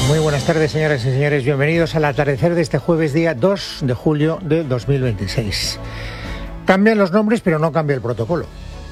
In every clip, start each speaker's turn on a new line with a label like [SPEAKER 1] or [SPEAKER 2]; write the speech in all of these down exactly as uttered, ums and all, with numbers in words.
[SPEAKER 1] Muy buenas tardes, señoras y señores. Bienvenidos al atardecer de este jueves, día dos de julio de dos mil veintiséis. Cambian los nombres, pero no cambia el protocolo.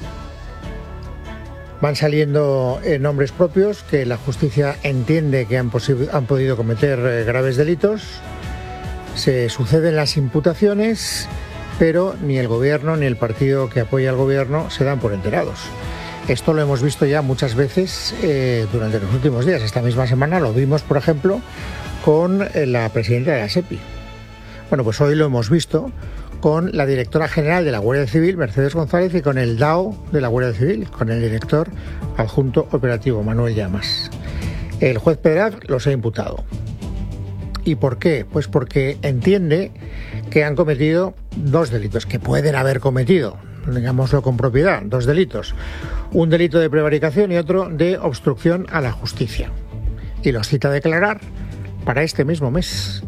[SPEAKER 1] Van saliendo eh, nombres propios que la justicia entiende que han, han podido cometer eh, graves delitos. Se suceden las imputaciones, pero ni el gobierno ni el partido que apoya al gobierno se dan por enterados. Esto lo hemos visto ya muchas veces eh, durante los últimos días. Esta misma semana lo vimos, por ejemplo, con eh, la presidenta de la SEPI. Bueno, pues hoy lo hemos visto con la directora general de la Guardia Civil, Mercedes González, y con el D A O de la Guardia Civil, con el director adjunto operativo, Manuel Llamas. El juez Pedraz los ha imputado. ¿Y por qué? Pues porque entiende que han cometido dos delitos, que pueden haber cometido, digámoslo con propiedad, dos delitos. Un delito de prevaricación y otro de obstrucción a la justicia. Y los cita a declarar para este mismo mes.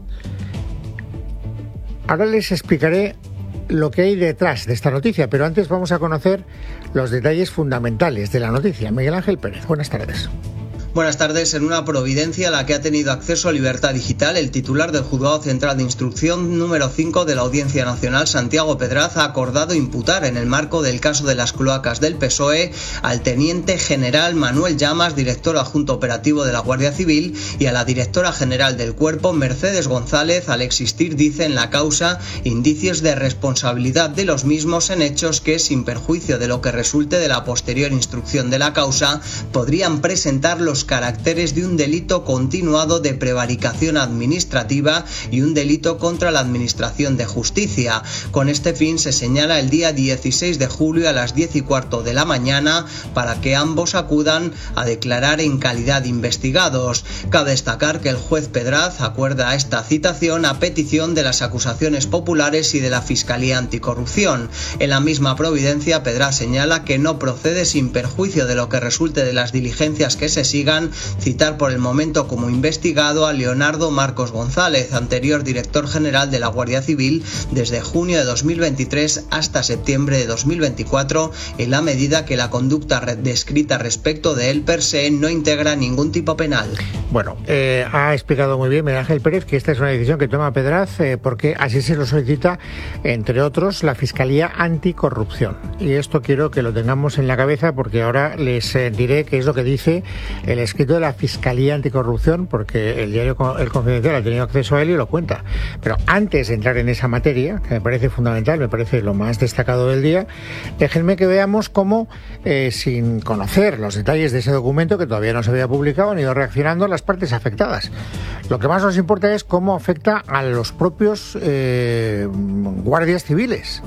[SPEAKER 1] Ahora les explicaré lo que hay detrás de esta noticia, pero antes vamos a conocer los detalles fundamentales de la noticia. Miguel Ángel Pérez, buenas tardes.
[SPEAKER 2] Buenas tardes. En una providencia a la que ha tenido acceso a Libertad Digital, el titular del Juzgado Central de Instrucción número cinco de la Audiencia Nacional, Santiago Pedraz, ha acordado imputar en el marco del caso de las cloacas del P S O E al teniente general Manuel Llamas, director adjunto operativo de la Guardia Civil, y a la directora general del Cuerpo, Mercedes González, al existir, dice en la causa, indicios de responsabilidad de los mismos en hechos que, sin perjuicio de lo que resulte de la posterior instrucción de la causa, podrían presentar los caracteres de un delito continuado de prevaricación administrativa y un delito contra la administración de justicia. Con este fin se señala el día dieciséis de julio a las diez y cuarto de la mañana para que ambos acudan a declarar en calidad de investigados. Cabe destacar que el juez Pedraz acuerda esta citación a petición de las acusaciones populares y de la Fiscalía Anticorrupción. En la misma providencia, Pedraz señala que no procede, sin perjuicio de lo que resulte de las diligencias que se sigan, citar por el momento como investigado a Leonardo Marcos González, anterior director general de la Guardia Civil desde junio de dos mil veintitrés hasta septiembre de dos mil veinticuatro, en la medida que la conducta descrita respecto de él per se no integra ningún tipo penal.
[SPEAKER 1] Bueno, eh, ha explicado muy bien Miguel Ángel Pérez que esta es una decisión que toma Pedraz eh, porque así se lo solicita, entre otros, la Fiscalía Anticorrupción. Y esto quiero que lo tengamos en la cabeza porque ahora les eh, diré qué es lo que dice el escrito de la Fiscalía Anticorrupción, porque el diario El Confidencial ha tenido acceso a él y lo cuenta. Pero antes de entrar en esa materia, que me parece fundamental, me parece lo más destacado del día, déjenme que veamos cómo, eh, sin conocer los detalles de ese documento, que todavía no se había publicado, han ido reaccionando las partes afectadas. Lo que más nos importa es cómo afecta a los propios eh, guardias civiles.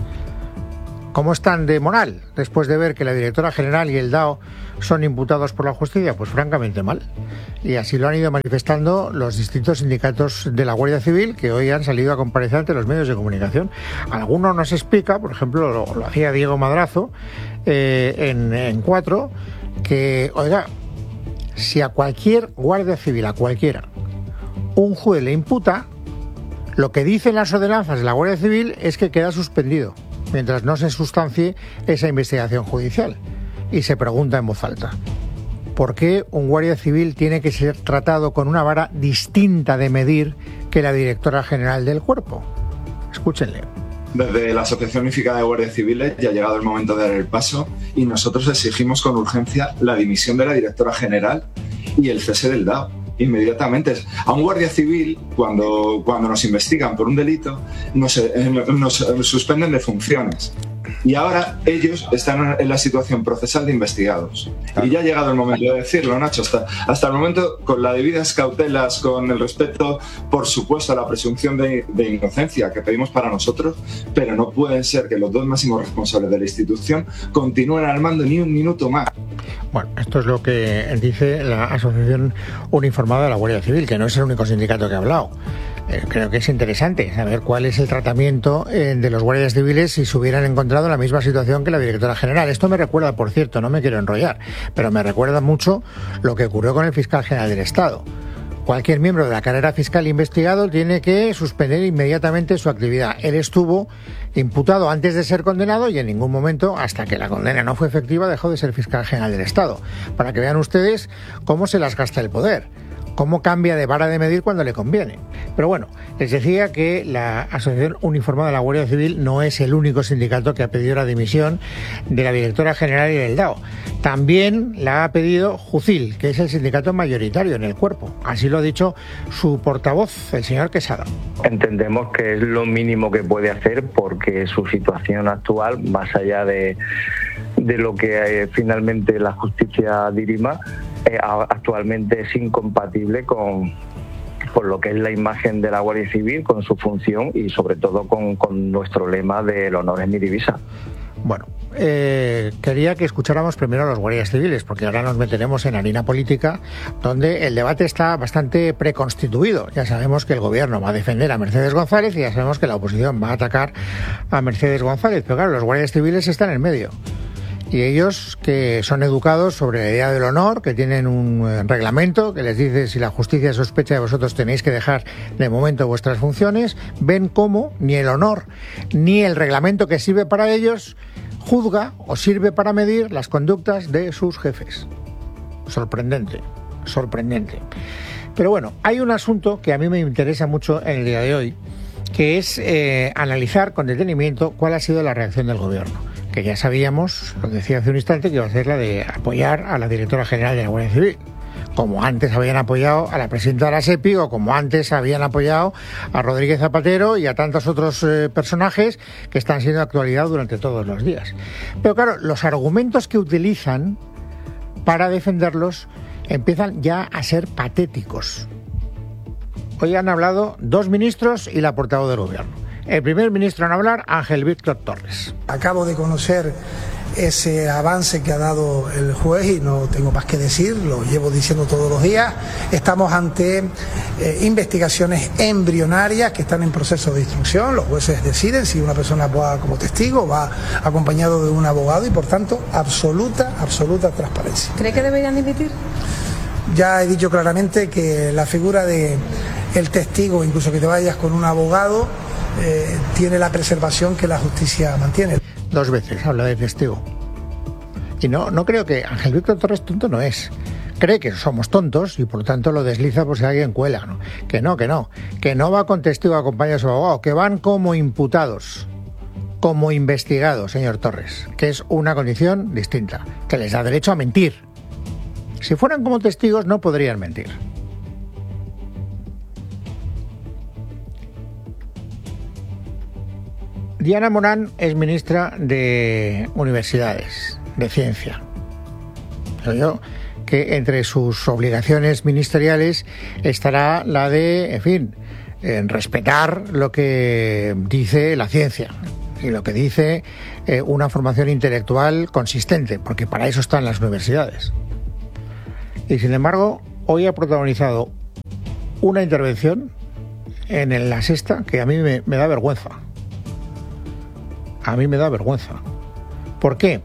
[SPEAKER 1] ¿Cómo están de moral después de ver que la directora general y el D A O son imputados por la justicia? Pues francamente mal. Y así lo han ido manifestando los distintos sindicatos de la Guardia Civil que hoy han salido a comparecer ante los medios de comunicación. Alguno nos explica, por ejemplo, lo, lo hacía Diego Madrazo eh, en, en Cuatro, que, oiga, si a cualquier guardia civil, a cualquiera, un juez le imputa, lo que dicen las ordenanzas de la Guardia Civil es que queda suspendido mientras no se sustancie esa investigación judicial. Y se pregunta en voz alta, ¿por qué un guardia civil tiene que ser tratado con una vara distinta de medir que la directora general del Cuerpo? Escúchenle.
[SPEAKER 3] Desde la Asociación Unificada de Guardias Civiles ya ha llegado el momento de dar el paso y nosotros exigimos con urgencia la dimisión de la directora general y el cese del D A O. Inmediatamente. A un guardia civil, cuando, cuando nos investigan por un delito, nos, nos suspenden de funciones. Y ahora ellos están en la situación procesal de investigados. Claro. Y ya ha llegado el momento de decirlo, Nacho. Hasta, hasta el momento, con las debidas cautelas, con el respeto, por supuesto, a la presunción de, de inocencia que pedimos para nosotros, pero no pueden ser que los dos máximos responsables de la institución continúen al mando ni un minuto más.
[SPEAKER 1] Bueno, esto es lo que dice la Asociación Uniformada de la Guardia Civil, que no es el único sindicato que ha hablado. Eh, creo que es interesante saber cuál es el tratamiento eh, de los guardias civiles si se hubieran encontrado en la misma situación que la directora general. Esto me recuerda, por cierto, no me quiero enrollar, pero me recuerda mucho lo que ocurrió con el fiscal general del Estado. Cualquier miembro de la carrera fiscal investigado tiene que suspender inmediatamente su actividad. Él estuvo imputado antes de ser condenado y en ningún momento, hasta que la condena no fue efectiva, dejó de ser fiscal general del Estado. Para que vean ustedes cómo se las gasta el poder. cómo cambia de vara de medir cuando le conviene. Pero bueno, les decía que la Asociación Uniformada de la Guardia Civil no es el único sindicato que ha pedido la dimisión de la directora general y del D A O. También la ha pedido Jucil, que es el sindicato mayoritario en el cuerpo. Así lo ha dicho su portavoz, el señor Quesada.
[SPEAKER 4] Entendemos que es lo mínimo que puede hacer porque su situación actual, más allá de, de lo que eh, finalmente la justicia dirima, eh, actualmente es incompatible con, con lo que es la imagen de la Guardia Civil, con su función y sobre todo con, con nuestro lema de el honor es mi divisa.
[SPEAKER 1] Bueno, eh, quería que escucháramos primero a los guardias civiles, porque ahora nos meteremos en harina política, donde el debate está bastante preconstituido. Ya sabemos que el gobierno va a defender a Mercedes González y ya sabemos que la oposición va a atacar a Mercedes González, pero claro, los guardias civiles están en medio. Y ellos, que son educados sobre la idea del honor, que tienen un reglamento que les dice si la justicia sospecha de vosotros tenéis que dejar de momento vuestras funciones, ven cómo ni el honor ni el reglamento que sirve para ellos juzga o sirve para medir las conductas de sus jefes. Sorprendente, sorprendente. Pero bueno, hay un asunto que a mí me interesa mucho en el día de hoy, que es eh, analizar con detenimiento cuál ha sido la reacción del gobierno. Que ya sabíamos, lo decía hace un instante, que iba a ser la de apoyar a la directora general de la Guardia Civil, como antes habían apoyado a la presidenta de la SEPI o como antes habían apoyado a Rodríguez Zapatero y a tantos otros eh, personajes que están siendo de actualidad durante todos los días. Pero claro, los argumentos que utilizan para defenderlos empiezan ya a ser patéticos. Hoy han hablado dos ministros y la portavoz del gobierno. El primer ministro en hablar, Ángel Víctor Torres.
[SPEAKER 5] Acabo de conocer ese avance que ha dado el juez y no tengo más que decir, lo llevo diciendo todos los días. Estamos ante eh, investigaciones embrionarias que están en proceso de instrucción. Los jueces deciden si una persona va como testigo, va acompañado de un abogado y por tanto absoluta, absoluta transparencia.
[SPEAKER 6] ¿Cree que deberían dimitir?
[SPEAKER 5] Ya he dicho claramente que la figura de el testigo, incluso que te vayas con un abogado, Eh, tiene la preservación que la justicia mantiene.
[SPEAKER 1] Dos veces habla de testigo. Y no, no creo que Ángel Víctor Torres tonto no es. Cree que somos tontos y por tanto lo desliza por si alguien cuela, ¿no? Que no, que no. Que no va con testigo acompañado de su abogado, que van como imputados, como investigados, señor Torres, que es una condición distinta, que les da derecho a mentir. Si fueran como testigos no podrían mentir. Diana Morán es ministra de Universidades, de Ciencia. Creo yo que entre sus obligaciones ministeriales estará la de, en fin, en respetar lo que dice la ciencia y lo que dice eh, una formación intelectual consistente, porque para eso están las universidades. Y sin embargo, hoy ha protagonizado una intervención en La Sexta que a mí me, me da vergüenza. A mí me da vergüenza. ¿Por qué?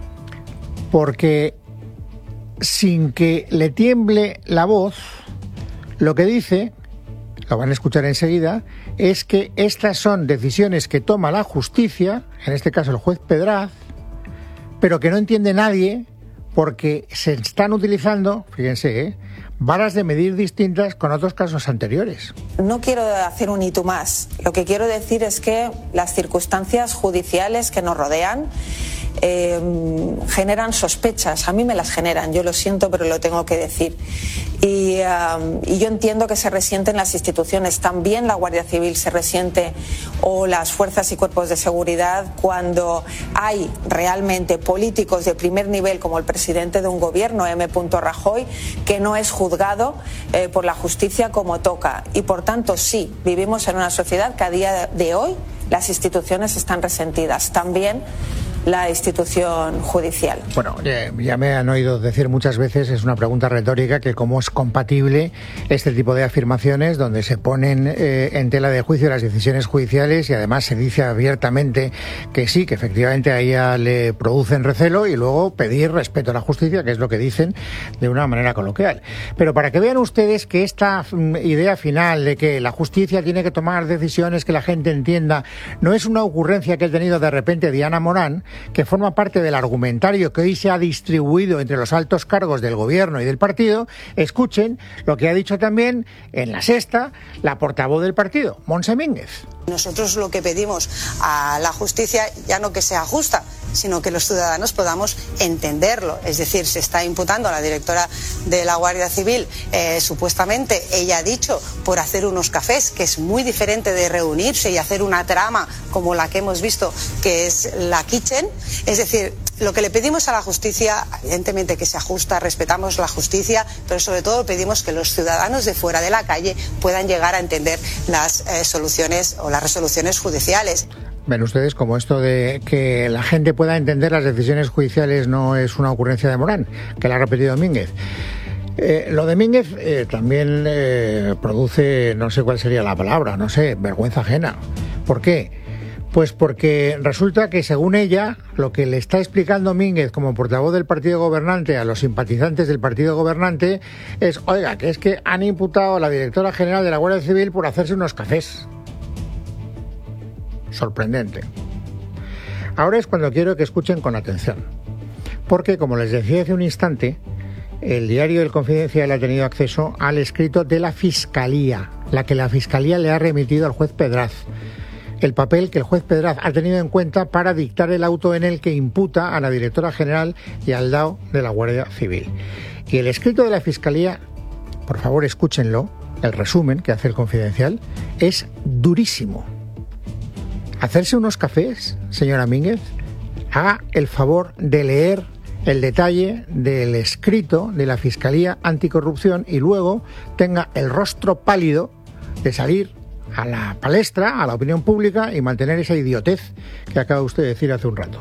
[SPEAKER 1] Porque sin que le tiemble la voz, lo que dice, lo van a escuchar enseguida, es que estas son decisiones que toma la justicia, en este caso el juez Pedraz, pero que no entiende nadie porque se están utilizando, fíjense, ¿eh? varas de medir distintas con otros casos anteriores.
[SPEAKER 7] No quiero hacer un hito más. Lo que quiero decir es que las circunstancias judiciales que nos rodean eh, generan sospechas. A mí me las generan, yo lo siento, pero lo tengo que decir. Y, uh, y yo entiendo que se resienten las instituciones. También la Guardia Civil se resiente, o las fuerzas y cuerpos de seguridad, cuando hay realmente políticos de primer nivel, como el presidente de un gobierno, M. Rajoy, que no es juzgado eh, por la justicia como toca. Y por tanto, sí, vivimos en una sociedad que a día de hoy las instituciones están resentidas. También la institución judicial.
[SPEAKER 1] Bueno, eh, ya me han oído decir muchas veces, es una pregunta retórica, que cómo es compatible este tipo de afirmaciones donde se ponen eh, en tela de juicio las decisiones judiciales y además se dice abiertamente que sí, que efectivamente a ella le producen recelo, y luego pedir respeto a la justicia, que es lo que dicen de una manera coloquial. Pero para que vean ustedes que esta mm, idea final de que la justicia tiene que tomar decisiones que la gente entienda no es una ocurrencia que ha tenido de repente Diana Morán, que forma parte del argumentario que hoy se ha distribuido entre los altos cargos del gobierno y del partido, escuchen lo que ha dicho también en La Sexta la portavoz del partido, Montse Mínguez.
[SPEAKER 6] Nosotros lo que pedimos a la justicia ya no que sea justa, sino que los ciudadanos podamos entenderlo. Es decir, se está imputando a la directora de la Guardia Civil, eh, supuestamente, ella ha dicho, por hacer unos cafés, que es muy diferente de reunirse y hacer una trama como la que hemos visto, que es la Kitchen. Es decir, lo que le pedimos a la justicia, evidentemente que sea justa, respetamos la justicia, pero sobre todo pedimos que los ciudadanos de fuera de la calle puedan llegar a entender las eh, soluciones o las resoluciones judiciales.
[SPEAKER 1] Ven ustedes como esto de que la gente pueda entender las decisiones judiciales no es una ocurrencia de Morán, que la ha repetido Mínguez. Eh, lo de Mínguez eh, también eh, produce, no sé cuál sería la palabra, no sé, vergüenza ajena. ¿Por qué? Pues porque resulta que, según ella, lo que le está explicando Mínguez como portavoz del partido gobernante a los simpatizantes del partido gobernante es, oiga, que es que han imputado a la directora general de la Guardia Civil por hacerse unos cafés. Sorprendente. Ahora es cuando quiero que escuchen con atención, porque, como les decía hace un instante, el diario El Confidencial ha tenido acceso al escrito de la Fiscalía, la que la Fiscalía le ha remitido al juez Pedraz. El papel que el juez Pedraz ha tenido en cuenta para dictar el auto en el que imputa a la directora general y al D A O de la Guardia Civil. Y el escrito de la Fiscalía, por favor escúchenlo, el resumen que hace El Confidencial, es durísimo. ¿Hacerse unos cafés, señora Mínguez? Haga el favor de leer el detalle del escrito de la Fiscalía Anticorrupción y luego tenga el rostro pálido de salir a la palestra, a la opinión pública y mantener esa idiotez que acaba usted de decir hace un rato.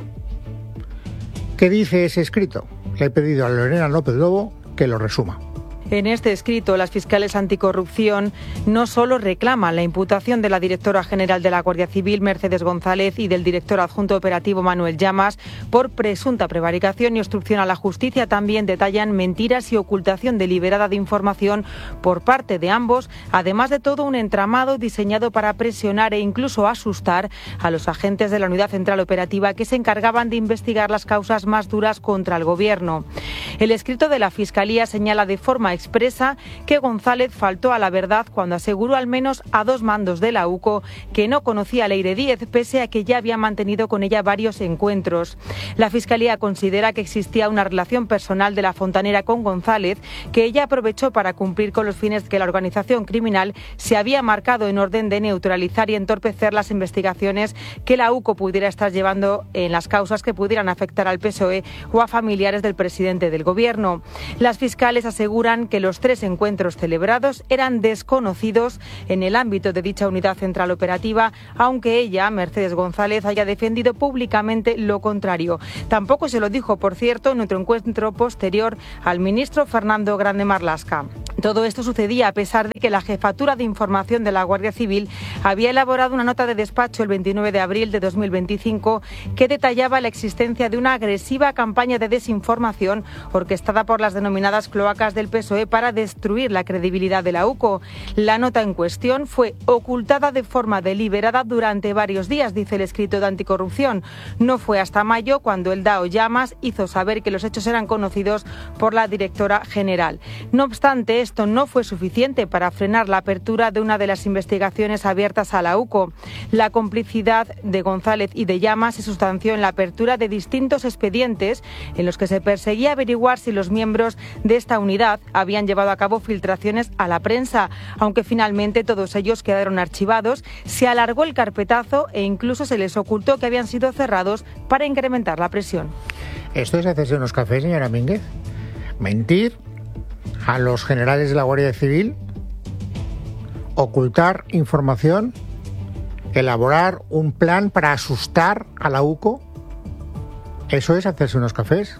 [SPEAKER 1] ¿Qué dice ese escrito? Le he pedido a Lorena López Lobo que lo resuma.
[SPEAKER 8] En este escrito, las fiscales anticorrupción no solo reclaman la imputación de la directora general de la Guardia Civil, Mercedes González, y del director adjunto operativo, Manuel Llamas, por presunta prevaricación y obstrucción a la justicia, también detallan mentiras y ocultación deliberada de información por parte de ambos, además de todo un entramado diseñado para presionar e incluso asustar a los agentes de la Unidad Central Operativa que se encargaban de investigar las causas más duras contra el Gobierno. El escrito de la Fiscalía señala de forma expresa que González faltó a la verdad cuando aseguró al menos a dos mandos de la UCO que no conocía a Leire Díez, pese a que ya había mantenido con ella varios encuentros. La Fiscalía considera que existía una relación personal de la fontanera con González que ella aprovechó para cumplir con los fines que la organización criminal se había marcado en orden de neutralizar y entorpecer las investigaciones que la UCO pudiera estar llevando en las causas que pudieran afectar al P S O E o a familiares del presidente del Gobierno. Las fiscales aseguran que los tres encuentros celebrados eran desconocidos en el ámbito de dicha unidad central operativa, aunque ella, Mercedes González, haya defendido públicamente lo contrario. Tampoco se lo dijo, por cierto, en otro encuentro posterior al ministro Fernando Grande Marlaska. Todo esto sucedía a pesar de que la Jefatura de Información de la Guardia Civil había elaborado una nota de despacho el veintinueve de abril de dos mil veinticinco que detallaba la existencia de una agresiva campaña de desinformación orquestada por las denominadas cloacas del P S O E para destruir la credibilidad de la UCO. La nota en cuestión fue ocultada de forma deliberada durante varios días, dice el escrito de Anticorrupción. No fue hasta mayo cuando el D A O Llamas hizo saber que los hechos eran conocidos por la directora general. No obstante, esto no fue suficiente para frenar la apertura de una de las investigaciones abiertas a la UCO. La complicidad de González y de Llamas se sustanció en la apertura de distintos expedientes en los que se perseguía averiguar si los miembros de esta unidad habían llevado a cabo filtraciones a la prensa. Aunque finalmente todos ellos quedaron archivados, se alargó el carpetazo e incluso se les ocultó que habían sido cerrados para incrementar la presión.
[SPEAKER 1] ¿Esto es hacerse unos cafés, señora Mínguez? ¿Mentir a los generales de la Guardia Civil? ¿Ocultar información? ¿Elaborar un plan para asustar a la UCO? ¿Eso es hacerse unos cafés?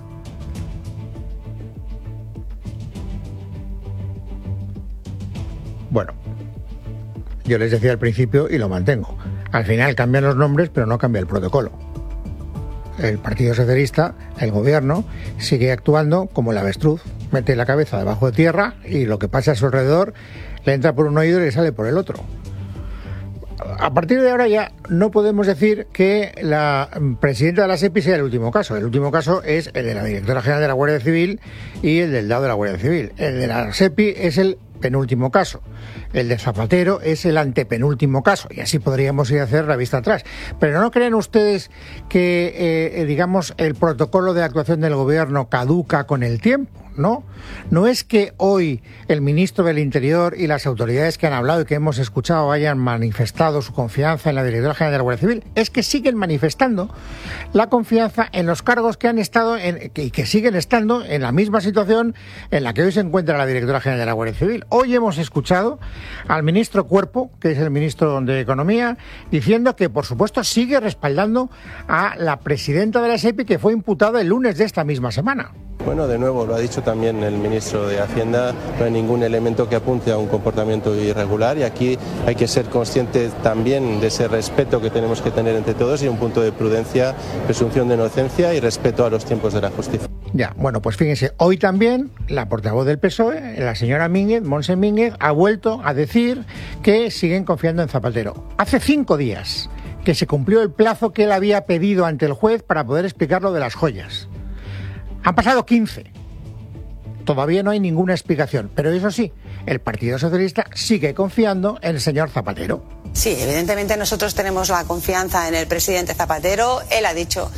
[SPEAKER 1] Bueno, yo les decía al principio y lo mantengo. Al final cambian los nombres, pero no cambia el protocolo. El Partido Socialista, el gobierno, sigue actuando como el avestruz. Mete la cabeza debajo de tierra y lo que pasa a su alrededor le entra por un oído y le sale por el otro. a partir de ahora ya no podemos decir que la presidenta de la SEPI sea el último caso. El último caso es el de la directora general de la Guardia Civil y el del D A O de la Guardia Civil. El de la SEPI es el penúltimo caso. El de Zapatero es el antepenúltimo caso, y así podríamos ir a hacer la vista atrás. Pero ¿no creen ustedes que, eh, digamos, el protocolo de actuación del gobierno caduca con el tiempo? ¿No? No es que hoy el ministro del Interior y las autoridades que han hablado y que hemos escuchado hayan manifestado su confianza en la directora general de la Guardia Civil, es que siguen manifestando la confianza en los cargos que han estado en, y que siguen estando en la misma situación en la que hoy se encuentra la directora general de la Guardia Civil. Hoy hemos escuchado al ministro Cuerpo, que es el ministro de Economía, diciendo que, por supuesto, sigue respaldando a la presidenta de la SEPI, que fue imputada el lunes de esta misma semana.
[SPEAKER 9] Bueno, de nuevo, lo ha dicho también el ministro de Hacienda, no hay ningún elemento que apunte a un comportamiento irregular, y aquí hay que ser conscientes también de ese respeto que tenemos que tener entre todos y un punto de prudencia, presunción de inocencia y respeto a los tiempos de la justicia.
[SPEAKER 1] Ya, bueno, pues fíjense, hoy también la portavoz del P S O E, la señora Mínguez, Montse Mínguez, ha vuelto a decir que siguen confiando en Zapatero. Hace cinco días que se cumplió el plazo que él había pedido ante el juez para poder explicar lo de las joyas. Han pasado quince. Todavía no hay ninguna explicación. Pero eso sí, el Partido Socialista sigue confiando en el señor Zapatero.
[SPEAKER 6] Sí, evidentemente nosotros tenemos la confianza en el presidente Zapatero. Él ha dicho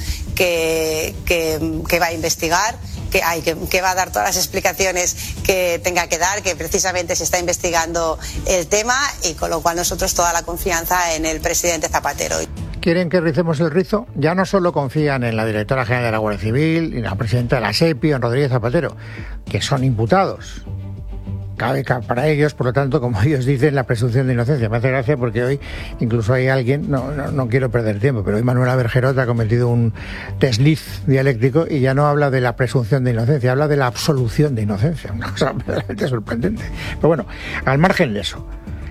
[SPEAKER 6] que, que, que va a investigar, que, hay, que, que va a dar todas las explicaciones que tenga que dar, que precisamente se está investigando el tema, y con lo cual nosotros toda la confianza en el presidente Zapatero.
[SPEAKER 1] ¿Quieren que ricemos el rizo? Ya no solo confían en la directora general de la Guardia Civil y la presidenta de la SEPI, en Rodríguez Zapatero, que son imputados. Cabe para ellos, por lo tanto, como ellos dicen, la presunción de inocencia. Me hace gracia porque hoy incluso hay alguien, no, no, no quiero perder tiempo, pero hoy Manuela Bergerot ha cometido un desliz dialéctico y ya no habla de la presunción de inocencia, habla de la absolución de inocencia. Una cosa verdaderamente sorprendente. Pero bueno, al margen de eso,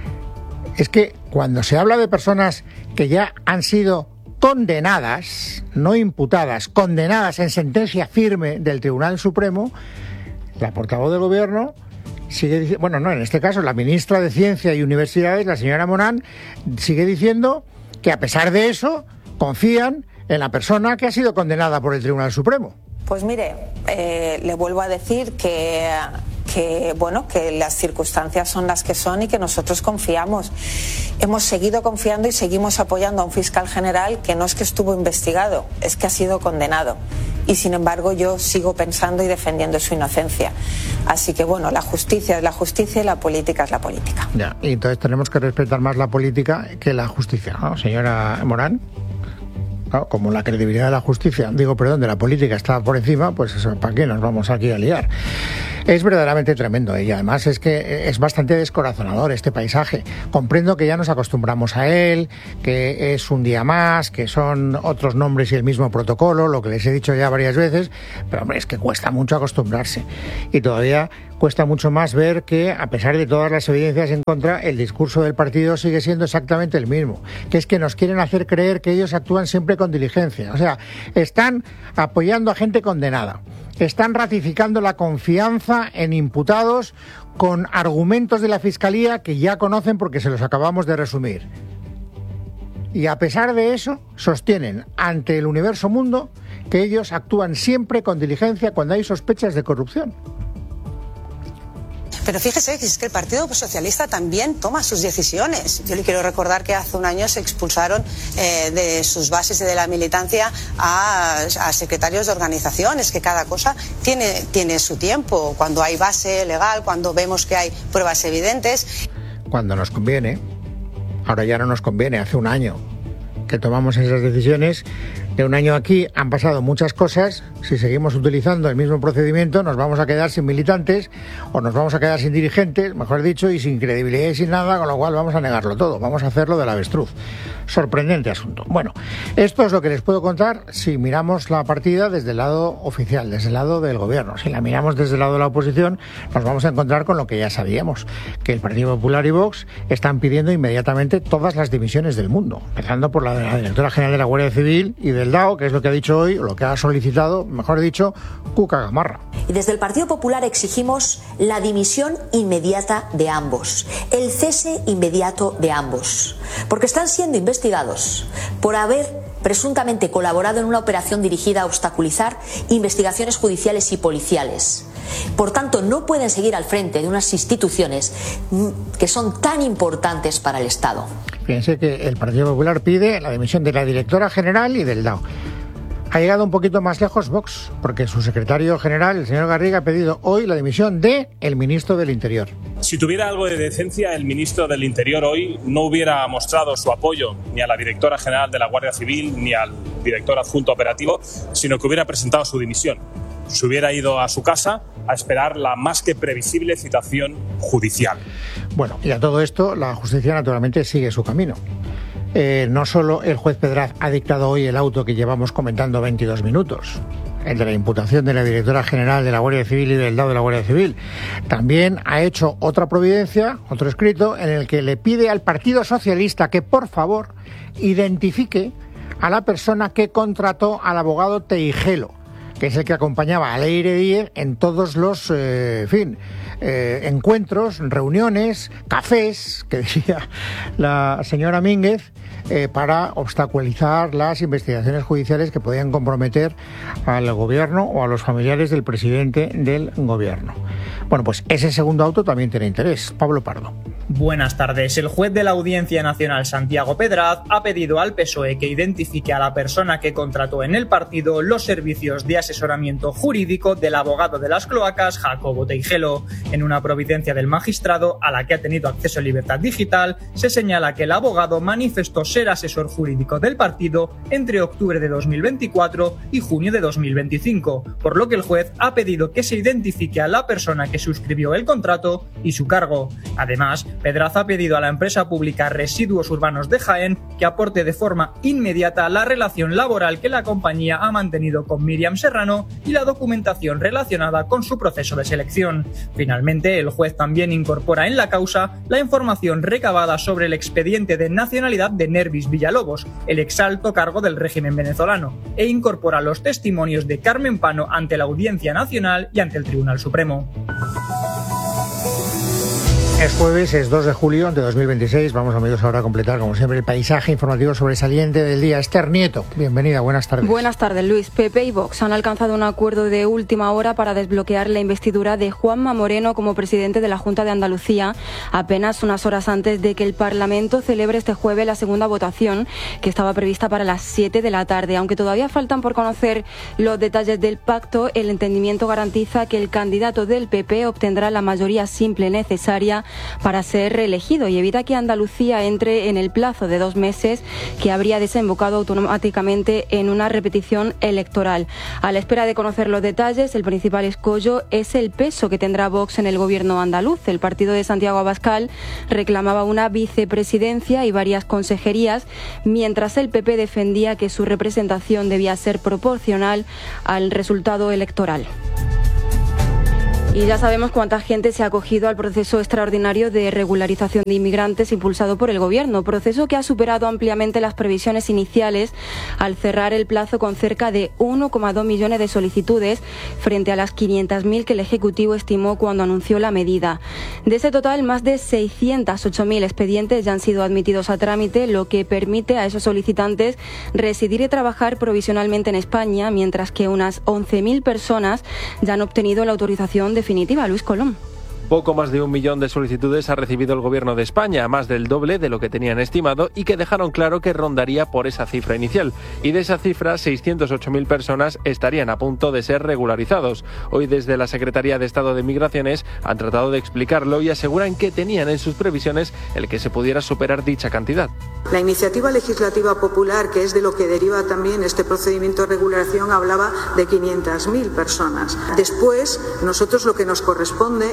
[SPEAKER 1] es que cuando se habla de personas que ya han sido condenadas, no imputadas, condenadas en sentencia firme del Tribunal Supremo, la portavoz del Gobierno sigue diciendo, bueno, no, en este caso la ministra de Ciencia y Universidades, la señora Morán, sigue diciendo que a pesar de eso confían en la persona que ha sido condenada por el Tribunal Supremo.
[SPEAKER 7] Pues mire, eh, le vuelvo a decir que, que, bueno, que las circunstancias son las que son y que nosotros confiamos. Hemos seguido confiando y seguimos apoyando a un fiscal general que no es que estuvo investigado, es que ha sido condenado. Y sin embargo yo sigo pensando y defendiendo su inocencia. Así que bueno, la justicia es la justicia y la política es la política.
[SPEAKER 1] Ya, y entonces tenemos que respetar más la política que la justicia, ¿no, señora Morán? Claro, como la credibilidad de la justicia, digo, perdón, de la política está por encima, pues eso, ¿para qué nos vamos aquí a liar? Es verdaderamente tremendo, y además es que es bastante descorazonador este paisaje. Comprendo que ya nos acostumbramos a él, que es un día más, que son otros nombres y el mismo protocolo, lo que les he dicho ya varias veces, pero hombre, es que cuesta mucho acostumbrarse. Y todavía cuesta mucho más ver que, a pesar de todas las evidencias en contra, el discurso del partido sigue siendo exactamente el mismo, que es que nos quieren hacer creer que ellos actúan siempre con diligencia. O sea, están apoyando a gente condenada, están ratificando la confianza en imputados con argumentos de la Fiscalía que ya conocen porque se los acabamos de resumir. Y a pesar de eso, sostienen ante el universo mundo que ellos actúan siempre con diligencia cuando hay sospechas de corrupción.
[SPEAKER 6] Pero fíjese que es que el Partido Socialista también toma sus decisiones. Yo le quiero recordar que hace un año se expulsaron eh, de sus bases y de la militancia a, a secretarios de organizaciones, que cada cosa tiene, tiene su tiempo. Cuando hay base legal, cuando vemos que hay pruebas evidentes.
[SPEAKER 1] Cuando nos conviene, ahora ya no nos conviene, hace un año que tomamos esas decisiones. De un año aquí han pasado muchas cosas. Si seguimos utilizando el mismo procedimiento, nos vamos a quedar sin militantes o nos vamos a quedar sin dirigentes, mejor dicho, y sin credibilidad y sin nada, con lo cual vamos a negarlo todo, vamos a hacerlo del avestruz. Sorprendente asunto. Bueno, esto es lo que les puedo contar si miramos la partida desde el lado oficial, desde el lado del gobierno. Si la miramos desde el lado de la oposición, nos vamos a encontrar con lo que ya sabíamos, que el Partido Popular y Vox están pidiendo inmediatamente todas las dimisiones del mundo, empezando por la de la directora general de la Guardia Civil y del D A O, que es lo que ha dicho hoy, o lo que ha solicitado, mejor dicho, Cuca Gamarra.
[SPEAKER 10] Y desde el Partido Popular exigimos la dimisión inmediata de ambos, el cese inmediato de ambos, porque están siendo investigados por haber presuntamente colaborado en una operación dirigida a obstaculizar investigaciones judiciales y policiales. Por tanto, no pueden seguir al frente de unas instituciones que son tan importantes para el Estado.
[SPEAKER 1] Fíjense que el Partido Popular pide la dimisión de la directora general y del D A O. Ha llegado un poquito más lejos Vox, porque su secretario general, el señor Garriga, ha pedido hoy la dimisión de el ministro del Interior.
[SPEAKER 11] Si tuviera algo de decencia, el ministro del Interior hoy no hubiera mostrado su apoyo ni a la directora general de la Guardia Civil ni al director adjunto operativo, sino que hubiera presentado su dimisión. Se hubiera ido a su casa a esperar la más que previsible citación judicial.
[SPEAKER 1] Bueno, y a todo esto, la justicia naturalmente sigue su camino. Eh, no solo el juez Pedraz ha dictado hoy el auto que llevamos comentando veintidós minutos, el de la imputación de la directora general de la Guardia Civil y del D A O de la Guardia Civil, también ha hecho otra providencia, otro escrito, en el que le pide al Partido Socialista que, por favor, identifique a la persona que contrató al abogado Teijelo, que es el que acompañaba a Leire Díez en todos los, eh, en fin, eh, encuentros, reuniones, cafés, que decía la señora Mínguez, eh, para obstaculizar las investigaciones judiciales que podían comprometer al gobierno o a los familiares del presidente del gobierno. Bueno, pues ese segundo auto también tiene interés. Pablo Pardo.
[SPEAKER 12] Buenas tardes. El juez de la Audiencia Nacional, Santiago Pedraz, ha pedido al P S O E que identifique a la persona que contrató en el partido los servicios de asesoramiento jurídico del abogado de las cloacas, Jacobo Teijelo. En una providencia del magistrado, a la que ha tenido acceso a Libertad Digital, se señala que el abogado manifestó ser asesor jurídico del partido entre octubre de dos mil veinticuatro y junio de dos mil veinticinco, por lo que el juez ha pedido que se identifique a la persona que suscribió el contrato y su cargo. Además, Pedraz ha pedido a la empresa pública Residuos Urbanos de Jaén que aporte de forma inmediata la relación laboral que la compañía ha mantenido con Míriam Serrano y la documentación relacionada con su proceso de selección. Finalmente, el juez también incorpora en la causa la información recabada sobre el expediente de nacionalidad de Nervis Villalobos, el exalto cargo del régimen venezolano, e incorpora los testimonios de Carmen Pano ante la Audiencia Nacional y ante el Tribunal Supremo.
[SPEAKER 1] Es jueves, es dos de julio de dos mil veintiséis. Vamos, amigos, ahora a completar, como siempre, el paisaje informativo sobresaliente del día. Esther Nieto, bienvenida, buenas tardes.
[SPEAKER 13] Buenas tardes, Luis. P P y Vox han alcanzado un acuerdo de última hora para desbloquear la investidura de Juanma Moreno como presidente de la Junta de Andalucía, apenas unas horas antes de que el Parlamento celebre este jueves la segunda votación, que estaba prevista para las siete de la tarde. Aunque todavía faltan por conocer los detalles del pacto, el entendimiento garantiza que el candidato del P P obtendrá la mayoría simple necesaria para ser reelegido y evita que Andalucía entre en el plazo de dos meses que habría desembocado automáticamente en una repetición electoral. A la espera de conocer los detalles, el principal escollo es el peso que tendrá Vox en el gobierno andaluz. El partido de Santiago Abascal reclamaba una vicepresidencia y varias consejerías, mientras el P P defendía que su representación debía ser proporcional al resultado electoral. Y ya sabemos cuánta gente se ha acogido al proceso extraordinario de regularización de inmigrantes impulsado por el Gobierno, proceso que ha superado ampliamente las previsiones iniciales al cerrar el plazo con cerca de uno coma dos millones de solicitudes frente a las quinientas mil que el Ejecutivo estimó cuando anunció la medida. De ese total, más de seiscientos ocho mil expedientes ya han sido admitidos a trámite, lo que permite a esos solicitantes residir y trabajar provisionalmente en España, mientras que unas once mil personas ya han obtenido la autorización de definitiva. Luis Colón.
[SPEAKER 14] Poco más de un millón de solicitudes ha recibido el Gobierno de España, más del doble de lo que tenían estimado y que dejaron claro que rondaría por esa cifra inicial. Y de esa cifra, seiscientas ocho mil personas estarían a punto de ser regularizados. Hoy, desde la Secretaría de Estado de Migraciones, han tratado de explicarlo y aseguran que tenían en sus previsiones el que se pudiera superar dicha cantidad.
[SPEAKER 15] La iniciativa legislativa popular, que es de lo que deriva también este procedimiento de regularización, hablaba de quinientas mil personas. Después, nosotros lo que nos corresponde es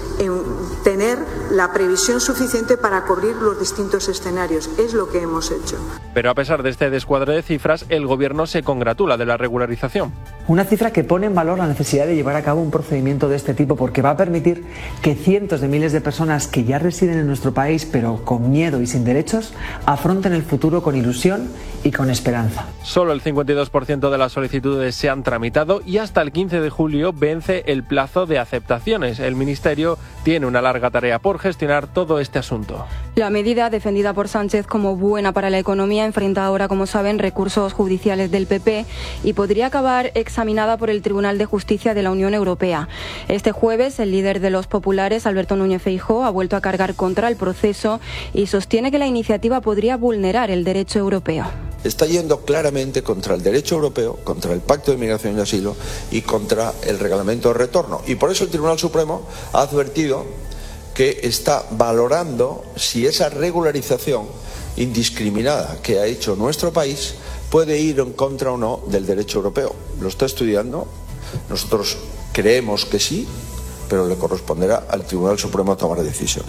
[SPEAKER 15] en tener la previsión suficiente para cubrir los distintos escenarios. Es lo que hemos hecho.
[SPEAKER 14] Pero a pesar de este descuadre de cifras, el Gobierno se congratula de la regularización.
[SPEAKER 16] Una cifra que pone en valor la necesidad de llevar a cabo un procedimiento de este tipo, porque va a permitir que cientos de miles de personas que ya residen en nuestro país, pero con miedo y sin derechos, afronten el futuro con ilusión y con esperanza.
[SPEAKER 14] Solo el cincuenta y dos por ciento de las solicitudes se han tramitado y hasta el quince de julio vence el plazo de aceptaciones. El Ministerio tiene una larga tarea por gestionar todo este asunto.
[SPEAKER 13] La medida, defendida por Sánchez como buena para la economía, enfrenta ahora, como saben, recursos judiciales del P P y podría acabar examinada por el Tribunal de Justicia de la Unión Europea. Este jueves, el líder de los populares, Alberto Núñez Feijóo, ha vuelto a cargar contra el proceso y sostiene que la iniciativa podría vulnerar el derecho europeo.
[SPEAKER 17] Está yendo claramente contra el derecho europeo, contra el Pacto de Migración y Asilo y contra el Reglamento de Retorno. Y por eso el Tribunal Supremo ha advertido que está valorando si esa regularización indiscriminada que ha hecho nuestro país puede ir en contra o no del derecho europeo. Lo está estudiando. Nosotros creemos que sí, pero le corresponderá al Tribunal Supremo tomar decisión.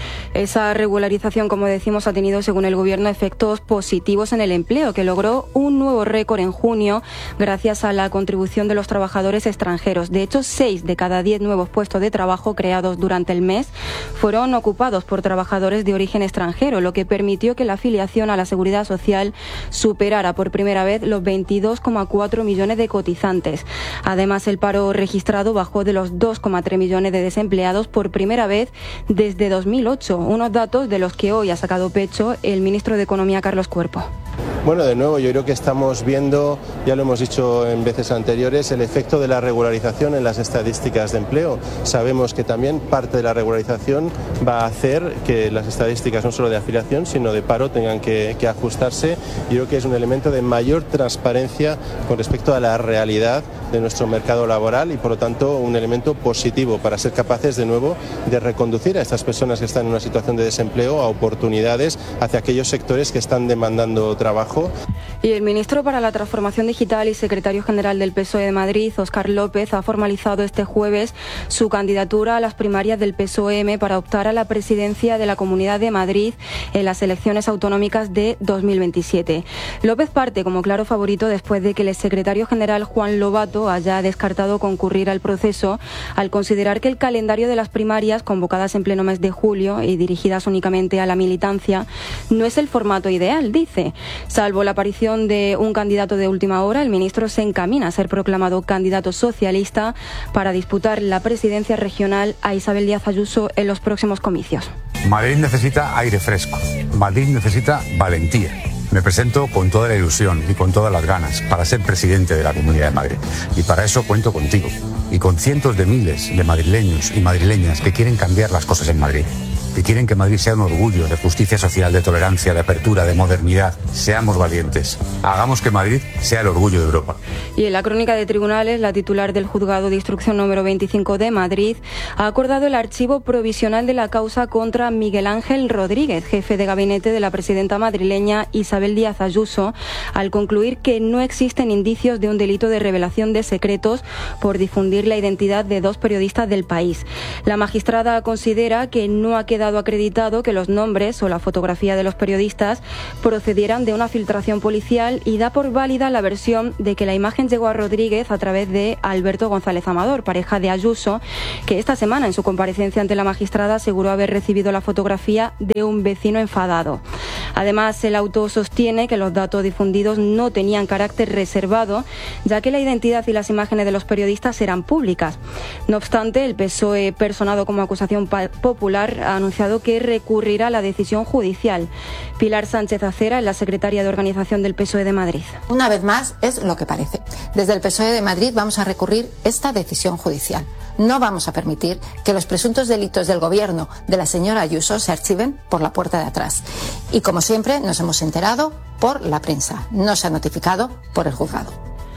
[SPEAKER 13] Esa regularización, como decimos, ha tenido, según el Gobierno, efectos positivos en el empleo, que logró un nuevo récord en junio gracias a la contribución de los trabajadores extranjeros. De hecho, seis de cada diez nuevos puestos de trabajo creados durante el mes fueron ocupados por trabajadores de origen extranjero, lo que permitió que la afiliación a la Seguridad Social superara por primera vez los veintidós coma cuatro millones de cotizantes. Además, el paro registrado bajó de los dos coma tres millones de desempleados por primera vez desde dos mil ocho. Unos datos de los que hoy ha sacado pecho el ministro de Economía, Carlos Cuerpo.
[SPEAKER 9] Bueno, de nuevo, yo creo que estamos viendo, ya lo hemos dicho en veces anteriores, el efecto de la regularización en las estadísticas de empleo. Sabemos que también parte de la regularización va a hacer que las estadísticas no solo de afiliación, sino de paro tengan que, que ajustarse. Yo creo que es un elemento de mayor transparencia con respecto a la realidad de nuestro mercado laboral y, por lo tanto, un elemento positivo para ser capaces, de nuevo, de reconducir a estas personas que están en una situación de desempleo a oportunidades hacia aquellos sectores que están demandando trabajo.
[SPEAKER 13] Y el ministro para la Transformación Digital y secretario general del P S O E de Madrid, Óscar López, ha formalizado este jueves su candidatura a las primarias del P S O E para optar a la presidencia de la Comunidad de Madrid en las elecciones autonómicas de dos mil veintisiete. López parte como claro favorito después de que el exsecretario general Juan Lobato haya descartado concurrir al proceso al considerar que el calendario de las primarias, convocadas en pleno mes de julio y dirigidas únicamente a la militancia, no es el formato ideal, dice. Salvo la aparición de un candidato de última hora, el ministro se encamina a ser proclamado candidato socialista para disputar la presidencia regional a Isabel Díaz Ayuso en los próximos comicios.
[SPEAKER 18] Madrid necesita aire fresco. Madrid necesita valentía. Me presento con toda la ilusión y con todas las ganas para ser presidente de la Comunidad de Madrid. Y para eso cuento contigo y con cientos de miles de madrileños y madrileñas que quieren cambiar las cosas en Madrid. Que quieren que Madrid sea un orgullo de justicia social, de tolerancia, de apertura, de modernidad. Seamos valientes. Hagamos que Madrid sea el orgullo de Europa.
[SPEAKER 13] Y en la crónica de tribunales, la titular del Juzgado de Instrucción número veinticinco de Madrid ha acordado el archivo provisional de la causa contra Miguel Ángel Rodríguez, jefe de gabinete de la presidenta madrileña Isabel Díaz Ayuso, al concluir que no existen indicios de un delito de revelación de secretos por difundir la identidad de dos periodistas del País. La magistrada considera que no ha quedado acreditado que los nombres o la fotografía de los periodistas procedieran de una filtración policial y da por válida la versión de que la imagen llegó a Rodríguez a través de Alberto González Amador, pareja de Ayuso, que esta semana en su comparecencia ante la magistrada aseguró haber recibido la fotografía de un vecino enfadado. Además, el auto sostiene que los datos difundidos no tenían carácter reservado, ya que la identidad y las imágenes de los periodistas eran públicas. No obstante, el P S O E, personado como acusación popular, ha anunciado que recurrirá a la decisión judicial. Pilar Sánchez Acera es la secretaria de Organización del P S O E de Madrid.
[SPEAKER 19] Una vez más, es lo que parece. Desde el P S O E de Madrid vamos a recurrir esta decisión judicial. No vamos a permitir que los presuntos delitos del gobierno de la señora Ayuso se archiven por la puerta de atrás. Y como siempre, nos hemos enterado por la prensa. No se ha notificado por el juzgado.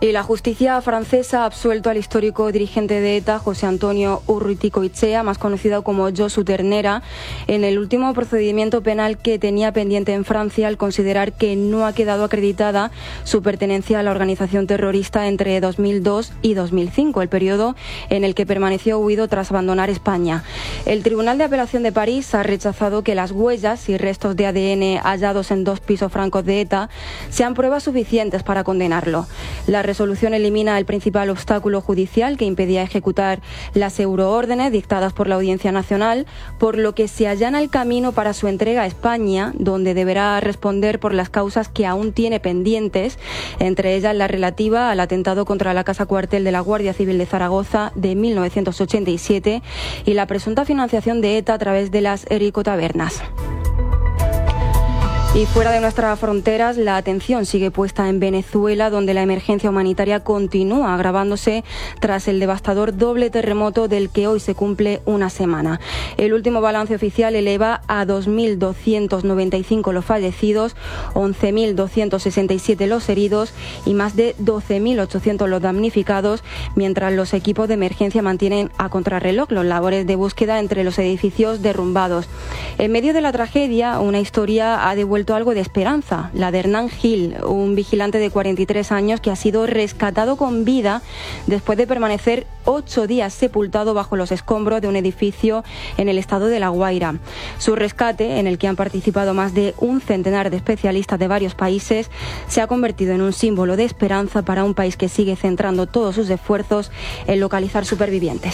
[SPEAKER 13] Y la justicia francesa ha absuelto al histórico dirigente de ETA, José Antonio Urruticoechea, más conocido como Josu Ternera, en el último procedimiento penal que tenía pendiente en Francia al considerar que no ha quedado acreditada su pertenencia a la organización terrorista entre dos mil dos y dos mil cinco, el periodo en el que permaneció huido tras abandonar España. El Tribunal de Apelación de París ha rechazado que las huellas y restos de A D N hallados en dos pisos francos de ETA sean pruebas suficientes para condenarlo. La resolución elimina el principal obstáculo judicial que impedía ejecutar las euroórdenes dictadas por la Audiencia Nacional, por lo que se allana el camino para su entrega a España, donde deberá responder por las causas que aún tiene pendientes, entre ellas la relativa al atentado contra la Casa Cuartel de la Guardia Civil de Zaragoza de mil novecientos ochenta y siete y la presunta financiación de ETA a través de las Erico Tabernas. Y fuera de nuestras fronteras, la atención sigue puesta en Venezuela, donde la emergencia humanitaria continúa agravándose tras el devastador doble terremoto del que hoy se cumple una semana. El último balance oficial eleva a dos mil doscientos noventa y cinco los fallecidos, once mil doscientos sesenta y siete los heridos y más de doce mil ochocientos los damnificados, mientras los equipos de emergencia mantienen a contrarreloj las labores de búsqueda entre los edificios derrumbados. En medio de la tragedia, una historia ha devuelto algo de esperanza, la de Hernán Gil, un vigilante de cuarenta y tres años que ha sido rescatado con vida después de permanecer ocho días sepultado bajo los escombros de un edificio en el estado de La Guaira. Su rescate, en el que han participado más de un centenar de especialistas de varios países, se ha convertido en un símbolo de esperanza para un país que sigue centrando todos sus esfuerzos en localizar supervivientes.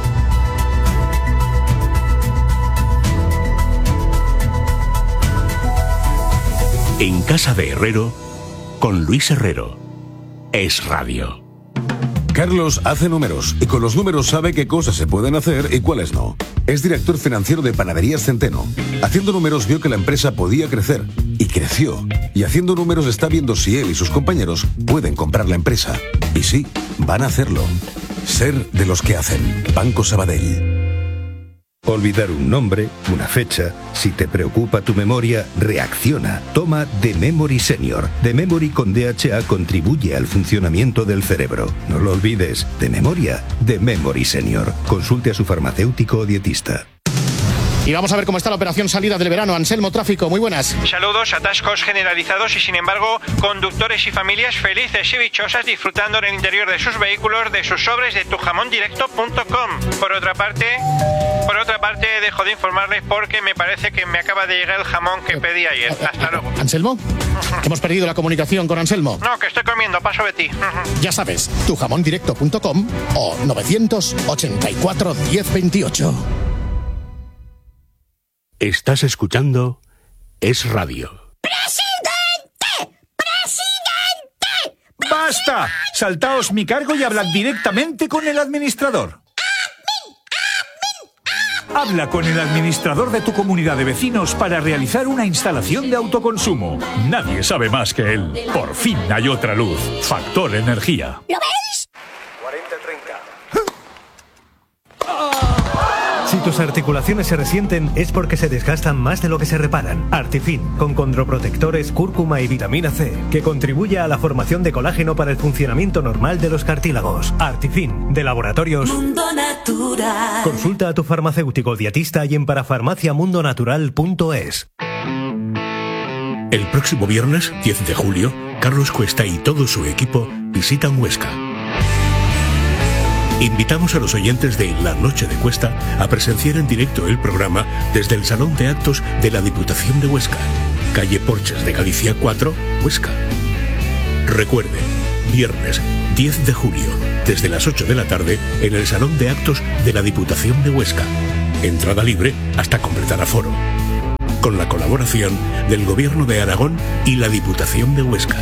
[SPEAKER 20] En Casa de Herrero, con Luis Herrero. Es Radio.
[SPEAKER 21] Carlos hace números y con los números sabe qué cosas se pueden hacer y cuáles no. Es director financiero de Panaderías Centeno. Haciendo números vio que la empresa podía crecer y creció. Y haciendo números está viendo si él y sus compañeros pueden comprar la empresa. Y sí, van a hacerlo. Ser de los que hacen. Banco Sabadell.
[SPEAKER 22] Olvidar un nombre, una fecha. Si te preocupa tu memoria, reacciona. Toma The Memory Senior. The Memory con D H A contribuye al funcionamiento del cerebro. No lo olvides. De memoria, The Memory Senior. Consulte a su farmacéutico o dietista.
[SPEAKER 23] Y vamos a ver cómo está la operación salida del verano. Anselmo Tráfico, muy buenas.
[SPEAKER 24] Saludos, atascos generalizados y sin embargo, conductores y familias felices y dichosas disfrutando en el interior de sus vehículos de sus sobres de tu jamón directo punto com. Por otra parte, por otra parte, dejo de informarles porque me parece que me acaba de llegar el jamón que pedí ayer. Hasta luego.
[SPEAKER 23] ¿Anselmo? Hemos perdido la comunicación con Anselmo.
[SPEAKER 24] No, que estoy comiendo, paso de ti.
[SPEAKER 23] Ya sabes, tu jamón directo punto com o novecientos ochenta y cuatro diez veintiocho.
[SPEAKER 20] Estás escuchando Es Radio.
[SPEAKER 25] ¡Presidente! ¡Presidente!
[SPEAKER 26] ¡Basta! Saltaos mi cargo y hablad directamente con el administrador. Habla con el administrador de tu comunidad de vecinos para realizar una instalación de autoconsumo. Nadie sabe más que él. Por fin hay otra luz. Factor Energía.
[SPEAKER 25] ¿Lo veis?
[SPEAKER 27] cuarenta treinta.
[SPEAKER 28] Si tus articulaciones se resienten es porque se desgastan más de lo que se reparan. Artifin, con condroprotectores, cúrcuma y vitamina C, que contribuye a la formación de colágeno para el funcionamiento normal de los cartílagos. Artifin, de Laboratorios
[SPEAKER 25] Mundo Natural.
[SPEAKER 28] Consulta a tu farmacéutico dietista y en parafarmacia mundo natural punto es.
[SPEAKER 20] El próximo viernes, diez de julio, Carlos Cuesta y todo su equipo visitan Huesca. Invitamos a los oyentes de La Noche de Cuesta a presenciar en directo el programa desde el Salón de Actos de la Diputación de Huesca, calle Porches de Galicia cuatro, Huesca. Recuerde, viernes diez de julio, desde las ocho de la tarde, en el Salón de Actos de la Diputación de Huesca. Entrada libre hasta completar aforo. Con la colaboración del Gobierno de Aragón y la Diputación de Huesca.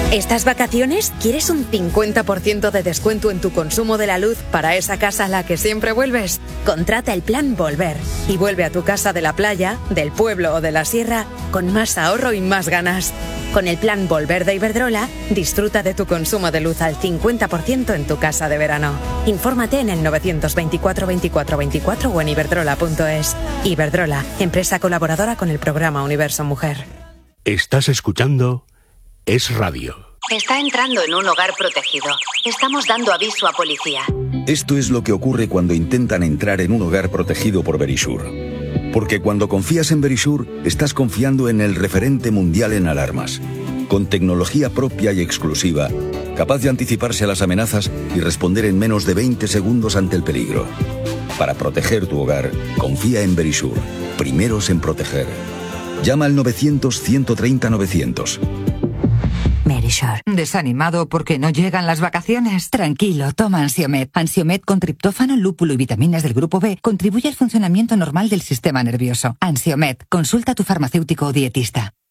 [SPEAKER 2] ¿Estas vacaciones quieres un cincuenta por ciento de descuento en tu consumo de la luz para esa casa a la que siempre vuelves? Contrata el plan Volver y vuelve a tu casa de la playa, del pueblo o de la sierra con más ahorro y más ganas. Con el plan Volver de Iberdrola, disfruta de tu consumo de luz al cincuenta por ciento en tu casa de verano. Infórmate en el novecientos veinticuatro veinticuatro veinticuatro o en iberdrola punto es. Iberdrola, empresa colaboradora con el programa Universo Mujer.
[SPEAKER 20] Estás escuchando Es Radio.
[SPEAKER 3] Está entrando en un hogar protegido. Estamos dando aviso a policía.
[SPEAKER 4] Esto es lo que ocurre cuando intentan entrar en un hogar protegido por Verisur. Porque cuando confías en Verisur, estás confiando en el referente mundial en alarmas. Con tecnología propia y exclusiva, capaz de anticiparse a las amenazas y responder en menos de veinte segundos ante el peligro. Para proteger tu hogar, confía en Verisur. Primeros en proteger. Llama al novecientos ciento treinta novecientos.
[SPEAKER 5] Verisur. ¿Desanimado porque no llegan las vacaciones? Tranquilo, toma Ansiomed. Ansiomed con triptófano, lúpulo y vitaminas del grupo B contribuye al funcionamiento normal del sistema nervioso. Ansiomed, consulta a tu farmacéutico o dietista.